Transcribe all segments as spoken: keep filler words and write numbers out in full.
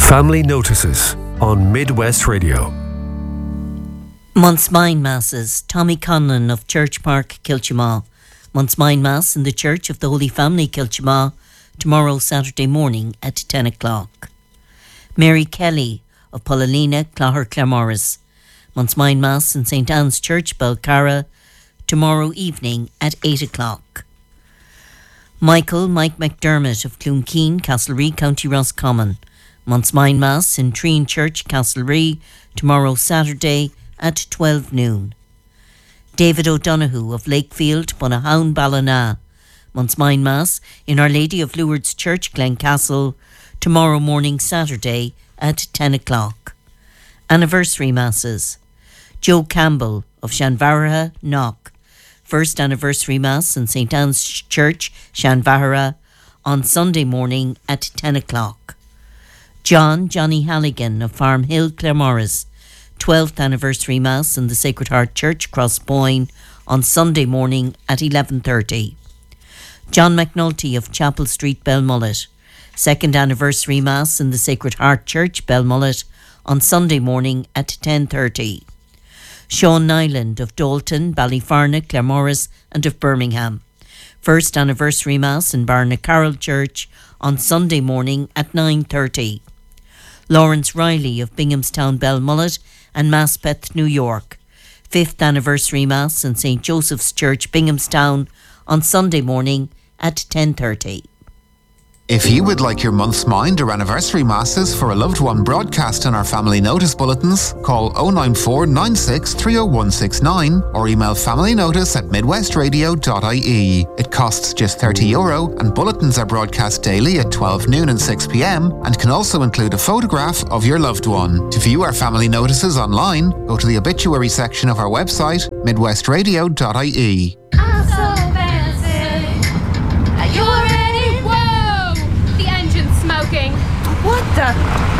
Family Notices on Midwest Radio. Month's-Mine Masses. Tommy Conlon of Church Park, Kilchima. Month's-Mine Mass in the Church of the Holy Family, Kilchima, tomorrow Saturday morning at ten o'clock. Mary Kelly of Polalina, Clogher, Claremorris. Month's-Mine Mass in Saint Anne's Church, Belcarra, tomorrow evening at eight o'clock. Michael Mike McDermott of Cloonkeen, Castlereagh, County Roscommon. Month's-Mine Mass in Treen Church, Castlereagh, tomorrow Saturday at twelve noon. David O'Donoghue of Lakefield, Bunahown, Ballina. Month's-Mine Mass in Our Lady of Lourdes Church, Glencastle, tomorrow morning Saturday at ten o'clock. Anniversary Masses. Joe Campbell of Shanvaraha, Knock. First Anniversary Mass in Saint Anne's Church, Shanvaraha, on Sunday morning at ten o'clock. John Johnny Halligan of Farm Hill, Claremorris. twelfth Anniversary Mass in the Sacred Heart Church, Crossboyne, on Sunday morning at eleven thirty. John McNulty of Chapel Street, Belmullet. Second Anniversary Mass in the Sacred Heart Church, Belmullet, on Sunday morning at ten thirty. Sean Nyland of Dalton, Ballyfarna, Claremorris and of Birmingham. First Anniversary Mass in Barnacarroll Church on Sunday morning at nine thirty. Lawrence Riley of Binghamstown, Belmullet and Maspeth, New York. Fifth Anniversary Mass in Saint Joseph's Church, Binghamstown, on Sunday morning at ten thirty. If you would like your month's mind or anniversary masses for a loved one broadcast in our family notice bulletins, call oh nine four nine six three oh one six nine or email familynotice at midwestradio dot I E. It costs just thirty euro and bulletins are broadcast daily at twelve noon and six p.m. and can also include a photograph of your loved one. To view our family notices online, go to the obituary section of our website, midwestradio dot I E. I'm so fancy. Are you ready? Smoking. What the?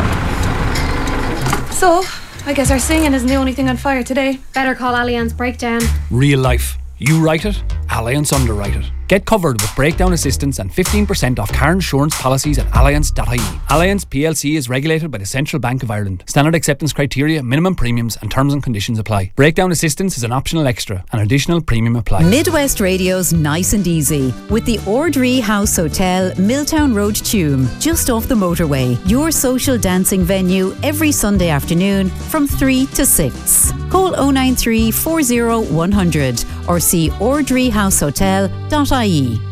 So, I guess our singing isn't the only thing on fire today. Better call Allianz Breakdown. Real life. You write it, Allianz underwrite it. Get covered with breakdown assistance and fifteen percent off car insurance policies at allianz dot I E. Allianz P L C is regulated by the Central Bank of Ireland. Standard acceptance criteria, minimum premiums and terms and conditions apply. Breakdown assistance is an optional extra. An additional premium applies. Midwest Radio's Nice and Easy with the Ordree House Hotel, Milltown Road, Tuam, just off the motorway. Your social dancing venue every Sunday afternoon from three to six. Call oh nine three four oh one hundred or see ordree house hotel dot I E.